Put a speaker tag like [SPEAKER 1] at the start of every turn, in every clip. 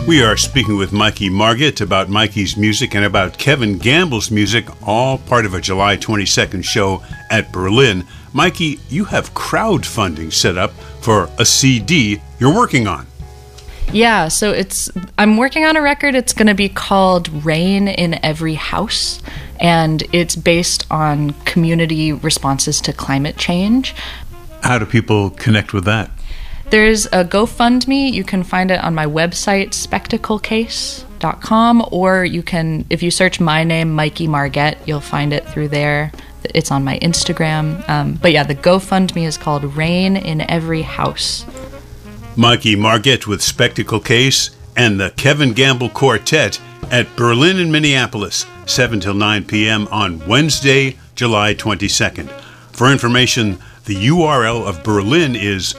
[SPEAKER 1] We are speaking with Mikey Margett about Mikey's music and about Kevin Gamble's music, all part of a July 22nd show at Berlin. Mikey, you have crowdfunding set up for a CD you're working on.
[SPEAKER 2] Yeah, so I'm working on a record. It's going to be called Rain in Every House, and it's based on community responses to climate change.
[SPEAKER 1] How do people connect with that?
[SPEAKER 2] There's a GoFundMe. You can find it on my website, spectaclecase.com, or you can, if you search my name, Mikey Margett, you'll find it through there. It's on my Instagram. But yeah, the GoFundMe is called Rain in Every House.
[SPEAKER 1] Mikey Margett with Spectacle Case and the Kevin Gamble Quartet at Berlin and Minneapolis, 7 till 9 p.m. on Wednesday, July 22nd. For information, the URL of Berlin is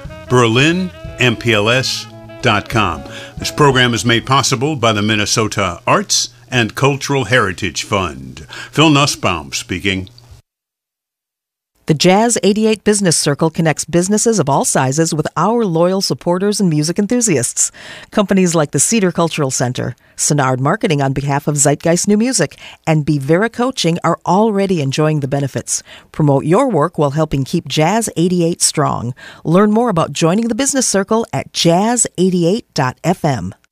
[SPEAKER 1] berlinmpls.com. This program is made possible by the Minnesota Arts and Cultural Heritage Fund. Phil Nussbaum speaking.
[SPEAKER 3] The Jazz 88 Business Circle connects businesses of all sizes with our loyal supporters and music enthusiasts. Companies like the Cedar Cultural Center, Sonard Marketing on behalf of Zeitgeist New Music, and Bevera Coaching are already enjoying the benefits. Promote your work while helping keep Jazz 88 strong. Learn more about joining the Business Circle at jazz88.fm.